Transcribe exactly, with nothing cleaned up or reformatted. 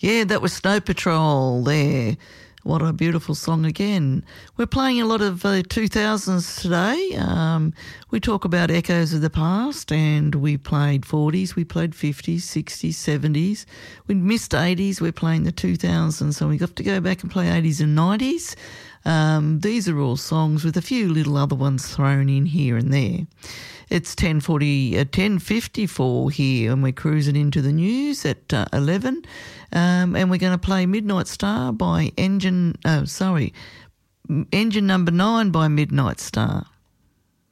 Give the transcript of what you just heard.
Yeah, that was Snow Patrol there. What a beautiful song again. We're playing a lot of uh, two thousands today. Um, we talk about echoes of the past, and we played forties, we played fifties, sixties, seventies. We missed eighties, we're playing the two thousands, so we got to go back and play eighties and nineties. Um, these are all songs with a few little other ones thrown in here and there. It's ten forty, uh, ten fifty-four here, and we're cruising into the news at uh, eleven. Um, and we're going to play Midnight Star by Engine, oh, sorry, Engine Number Nine by Midnight Star.